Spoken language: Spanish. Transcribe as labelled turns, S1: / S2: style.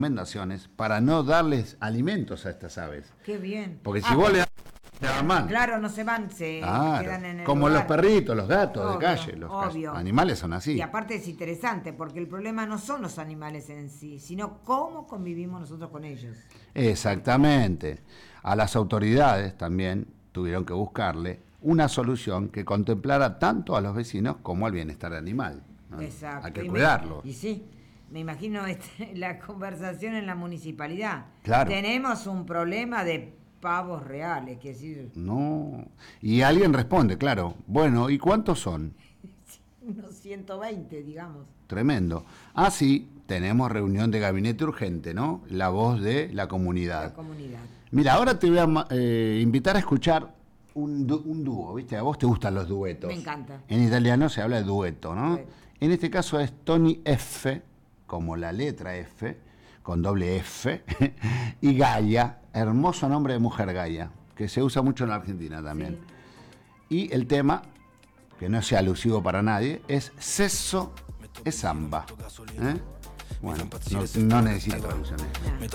S1: recomendaciones para no darles alimentos a estas aves.
S2: Qué bien.
S1: Porque si vos le das, se van mal.
S2: Claro, no se van, se
S1: Claro,
S2: quedan en el
S1: como
S2: lugar.
S1: los perritos, los gatos
S2: Obvio,
S1: de calle,
S2: obvio.
S1: animales son así.
S2: Y aparte es interesante, porque el problema no son los animales en sí, sino cómo convivimos nosotros con ellos.
S1: Exactamente. A las autoridades también tuvieron que buscarle una solución que contemplara tanto a los vecinos como al bienestar animal, ¿no?
S2: Exacto.
S1: Hay que cuidarlo.
S2: Y sí, me imagino la conversación en la municipalidad.
S1: Claro.
S2: Tenemos un problema de pavos reales, que decir,
S1: No. Y alguien responde, claro, bueno, ¿y cuántos son?
S2: unos 120, digamos.
S1: Tremendo. Ah, sí, tenemos reunión de gabinete urgente, ¿no? La voz de la comunidad.
S2: La comunidad.
S1: Mira, ahora te voy a invitar a escuchar un dúo, ¿viste? A vos te gustan los duetos.
S2: Me encanta.
S1: En italiano se habla de dueto, ¿no?
S2: Dueto.
S1: En este caso es Tony F, como la letra F, con doble F, y Gaia, hermoso nombre de mujer Gaia, que se usa mucho en la Argentina también. Sí. Y el tema, que no sea alusivo para nadie, es Sesso e Samba. Bueno, no necesita traducciones.